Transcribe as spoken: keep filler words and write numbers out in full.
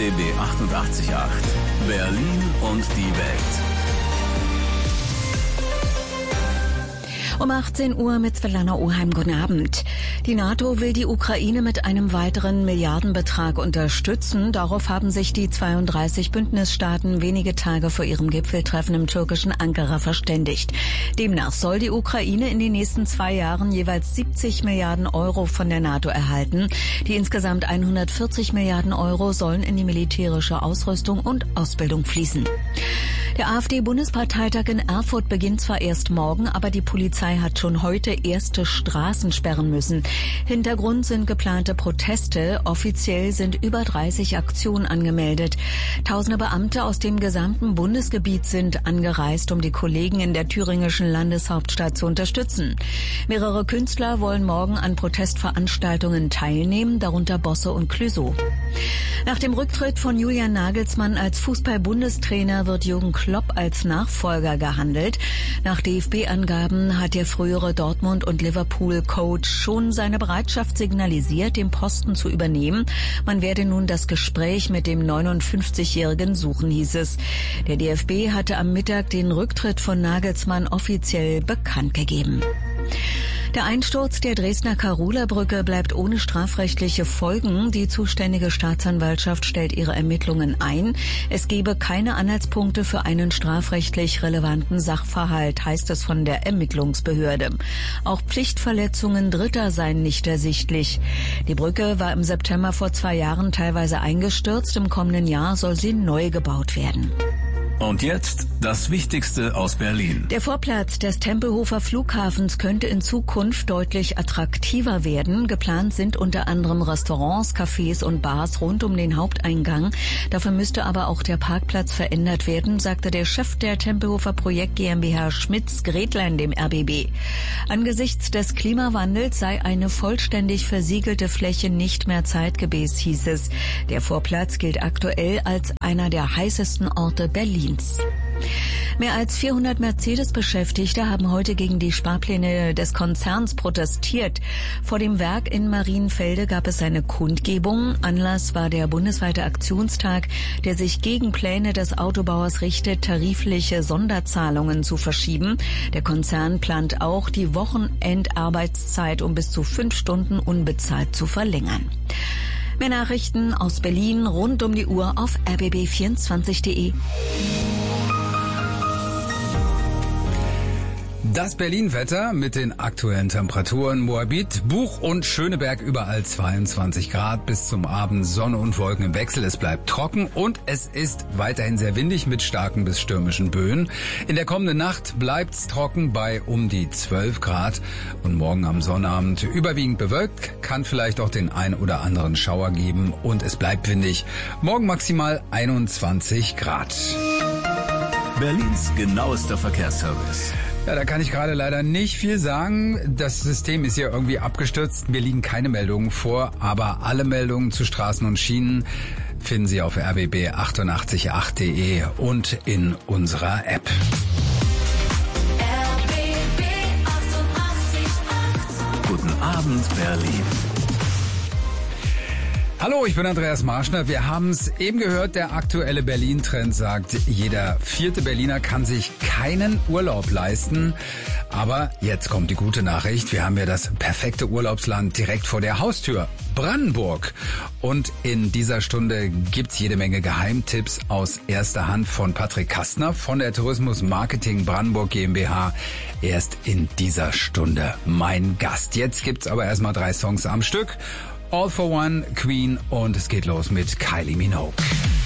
B B achtundachtzig Komma acht. Berlin und die Welt. Um achtzehn Uhr mit Svetlana Oheim. Guten Abend. Die NATO will die Ukraine mit einem weiteren Milliardenbetrag unterstützen. Darauf haben sich die zweiunddreißig Bündnisstaaten wenige Tage vor ihrem Gipfeltreffen im türkischen Ankara verständigt. Demnach soll die Ukraine in den nächsten zwei Jahren jeweils siebzig Milliarden Euro von der NATO erhalten. Die insgesamt hundertvierzig Milliarden Euro sollen in die militärische Ausrüstung und Ausbildung fließen. Der AfD-Bundesparteitag in Erfurt beginnt zwar erst morgen, aber die Polizei hat schon heute erste Straßen sperren müssen. Hintergrund sind geplante Proteste. Offiziell sind über dreißig Aktionen angemeldet. Tausende Beamte aus dem gesamten Bundesgebiet sind angereist, um die Kollegen in der thüringischen Landeshauptstadt zu unterstützen. Mehrere Künstler wollen morgen an Protestveranstaltungen teilnehmen, darunter Bosse und Clouseau. Nach dem Rücktritt von Julian Nagelsmann als Fußball-Bundestrainer wird Jürgen Klopp als Nachfolger gehandelt. Nach D F B-Angaben hat der frühere Dortmund- und Liverpool-Coach schon seine Bereitschaft signalisiert, den Posten zu übernehmen. Man werde nun das Gespräch mit dem neunundfünfzigjährigen suchen, hieß es. Der D F B hatte am Mittag den Rücktritt von Nagelsmann offiziell bekannt gegeben. Der Einsturz der Dresdner Karola-Brücke bleibt ohne strafrechtliche Folgen. Die zuständige Staatsanwaltschaft stellt ihre Ermittlungen ein. Es gebe keine Anhaltspunkte für einen strafrechtlich relevanten Sachverhalt, heißt es von der Ermittlungsbehörde. Auch Pflichtverletzungen Dritter seien nicht ersichtlich. Die Brücke war im September vor zwei Jahren teilweise eingestürzt. Im kommenden Jahr soll sie neu gebaut werden. Und jetzt das Wichtigste aus Berlin. Der Vorplatz des Tempelhofer Flughafens könnte in Zukunft deutlich attraktiver werden. Geplant sind unter anderem Restaurants, Cafés und Bars rund um den Haupteingang. Dafür müsste aber auch der Parkplatz verändert werden, sagte der Chef der Tempelhofer Projekt GmbH Schmitz Gretlein dem R B B. Angesichts des Klimawandels sei eine vollständig versiegelte Fläche nicht mehr zeitgemäß, hieß es. Der Vorplatz gilt aktuell als einer der heißesten Orte Berlins. Mehr als vierhundert Mercedes-Beschäftigte haben heute gegen die Sparpläne des Konzerns protestiert. Vor dem Werk in Marienfelde gab es eine Kundgebung. Anlass war der bundesweite Aktionstag, der sich gegen Pläne des Autobauers richtet, tarifliche Sonderzahlungen zu verschieben. Der Konzern plant auch, die Wochenendarbeitszeit um bis zu fünf Stunden unbezahlt zu verlängern. Mehr Nachrichten aus Berlin rund um die Uhr auf r b b vierundzwanzig punkt de. Das Berlin-Wetter mit den aktuellen Temperaturen: Moabit, Buch und Schöneberg überall zweiundzwanzig Grad, bis zum Abend Sonne und Wolken im Wechsel. Es bleibt trocken und es ist weiterhin sehr windig mit starken bis stürmischen Böen. In der kommenden Nacht bleibt's trocken bei um die zwölf Grad und morgen am Sonnabend überwiegend bewölkt, kann vielleicht auch den ein oder anderen Schauer geben und es bleibt windig. Morgen maximal einundzwanzig Grad. Berlins genauester Verkehrsservice. Ja, da kann ich gerade leider nicht viel sagen. Das System ist hier irgendwie abgestürzt. Mir liegen keine Meldungen vor, aber alle Meldungen zu Straßen und Schienen finden Sie auf r b b achtundachtzig punkt acht punkt de und in unserer App. R B B achtundachtzig Komma acht. Guten Abend, Berlin. Hallo, ich bin Andreas Marschner. Wir haben es eben gehört, der aktuelle Berlin-Trend sagt, jeder vierte Berliner kann sich keinen Urlaub leisten. Aber jetzt kommt die gute Nachricht. Wir haben ja das perfekte Urlaubsland direkt vor der Haustür, Brandenburg. Und in dieser Stunde gibt's jede Menge Geheimtipps aus erster Hand von Patrick Kastner von der Tourismus Marketing Brandenburg GmbH. Erst in dieser Stunde mein Gast. Jetzt gibt's aber erstmal drei Songs am Stück. All for One, Queen und es geht los mit Kylie Minogue.